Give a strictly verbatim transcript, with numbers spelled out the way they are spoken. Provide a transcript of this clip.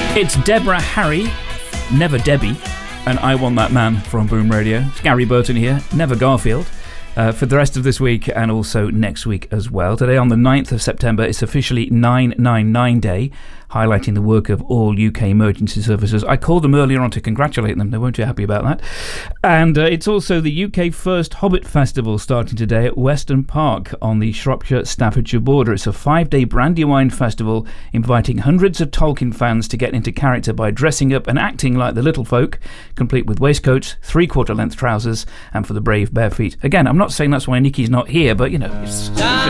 It's Deborah Harry, Never Debbie, and I Want That Man from Boom Radio. It's Gary Burton here, Never Garfield, uh, for the rest of this week and also next week as well. Today on the ninth of September, it's officially nine nine nine Day, highlighting the work of all U K emergency services. I called them earlier on to congratulate them. They weren't too happy about that. And uh, it's also the U K first Hobbit Festival starting today at Weston Park on the Shropshire-Staffordshire border. It's a five-day Brandywine festival inviting hundreds of Tolkien fans to get into character by dressing up and acting like the little folk, complete with waistcoats, three-quarter length trousers, and for the brave bare feet. Again, I'm not saying that's why Nicky's not here, but, you know, it's...